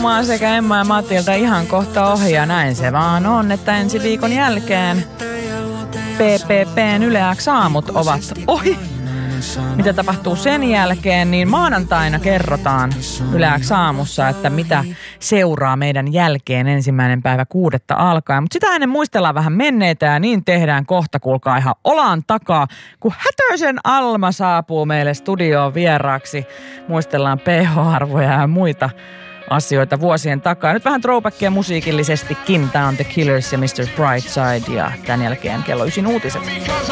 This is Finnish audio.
puhumaan sekä Emma ja Matilta ihan kohta ohi ja näin se vaan on, että ensi viikon jälkeen PPPn Yle X aamut ovat ohi. Mitä tapahtuu sen jälkeen, niin maanantaina kerrotaan Yle X aamussa, että mitä seuraa meidän jälkeen 1.6. alkaen. Mutta sitä ennen muistellaan vähän menneitä ja niin tehdään kohta, kuulkaa ihan olan takaa, kun Hätöisen Alma saapuu meille studioon vieraaksi. Muistellaan pH-arvoja ja muita asioita vuosien takaa. Nyt vähän throwbackia musiikillisestikin. Tämä on The Killers ja Mr. Brightside ja tämän jälkeen kello 9 uutiset.